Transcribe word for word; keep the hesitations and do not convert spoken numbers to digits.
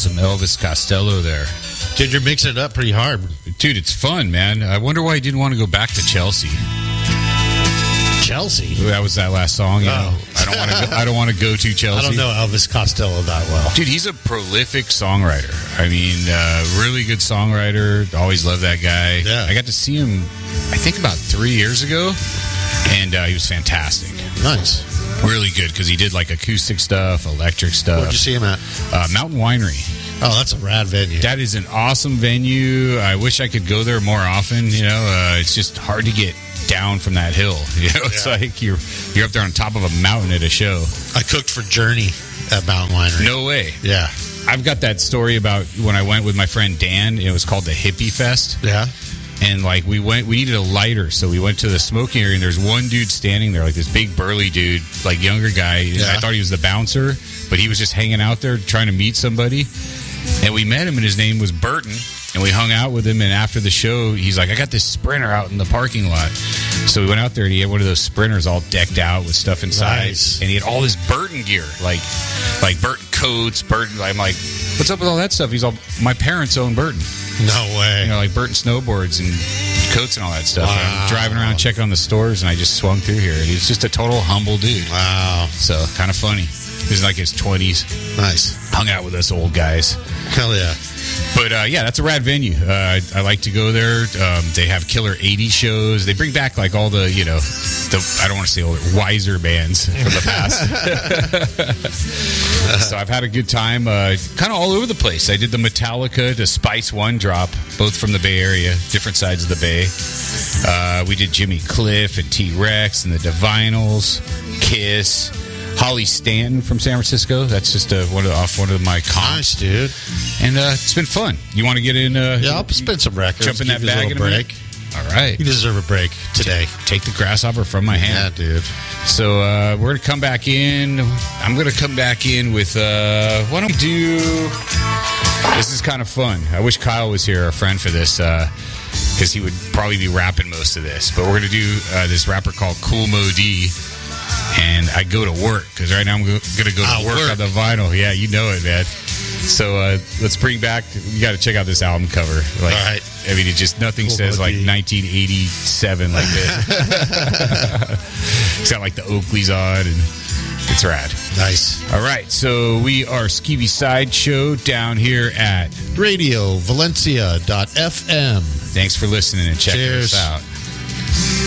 some Elvis Costello there. Dude, you're mixing it up pretty hard. Dude, it's fun, man. I wonder why he didn't want to go back to Chelsea. Chelsea? That was that last song. You Oh. know? I don't want to. Go, I don't want to go to Chelsea. I don't know Elvis Costello that well. Dude, he's a prolific songwriter. I mean, uh, really good songwriter. Always loved that guy. Yeah. I got to see him, I think, about three years ago, and uh, he was fantastic. Nice. Really good because he did like acoustic stuff, electric stuff. Where'd you see him at? Uh, Mountain Winery. Oh, that's a rad venue. That is an awesome venue. I wish I could go there more often. You know, uh, it's just hard to get down from that hill. You know, it's Yeah. like you're you're up there on top of a mountain at a show. I cooked for Journey at Mountain Winery. No way. Yeah. I've got that story about when I went with my friend Dan. It was called the Hippie Fest. Yeah. And like we went, we needed a lighter, so we went to the smoking area, and there's one dude standing there, like this big burly dude, like younger guy. And Yeah. I thought he was the bouncer, but he was just hanging out there trying to meet somebody. And we met him, and his name was Burton. And we hung out with him, and after the show, he's like, I got this Sprinter out in the parking lot. So we went out there, and he had one of those Sprinters all decked out with stuff inside. Nice. And he had all this Burton gear, like like Burton coats, Burton. I'm like, what's up with all that stuff? He's all, my parents own Burton. No way. You know, like Burton snowboards and coats and all that stuff. And Wow. I'm driving around checking on the stores, and I just swung through here. And he's just a total humble dude. Wow. So kind of funny. He's like his twenties. Nice. Hung out with us old guys. Hell yeah. But uh, yeah, that's a rad venue. Uh, I, I like to go there. Um, they have killer eighties shows. They bring back like all the, you know, the I don't want to say older, wiser bands from the past. So I've had a good time, uh, kind of all over the place. I did the Metallica to Spice One drop, both from the Bay Area, different sides of the Bay. Uh, we did Jimmy Cliff and T-Rex and the Divinals, Kiss. Holly Stanton from San Francisco. That's just uh, one of off one of my comps, Nice, dude. and uh, it's been fun. You want to get in? Uh, Yeah, I'll spin some records. Jump in that give you a bag in a little break. break. All right, You deserve a break today. take the grasshopper from my Yeah, hand. dude. So uh, we're gonna come back in. I'm gonna come back in with. Uh, why don't we do? This is kind of fun. I wish Kyle was here, our friend, for this. Because he would probably be rapping most of this. But we're going to do uh, this rapper called Cool Mo D. And I go to work because right now I'm going to go to Ah, work, work. on the vinyl. Yeah, you know it, man. So uh, let's bring back. You got to check out this album cover. Like, All right. I mean, it just nothing Cool says Mo like D. nineteen eighty-seven like this. It's got like the Oakleys on, and it's rad. Nice. All right, so we are Skeevy Sideshow down here at. Radio Valencia dot F M. Thanks for listening and checking Cheers. us out.